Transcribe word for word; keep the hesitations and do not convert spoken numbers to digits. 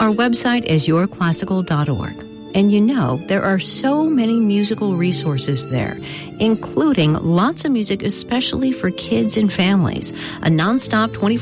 Our website is your classical dot org. And you know, there are so many musical resources there, including lots of music especially for kids and families. A nonstop twenty-four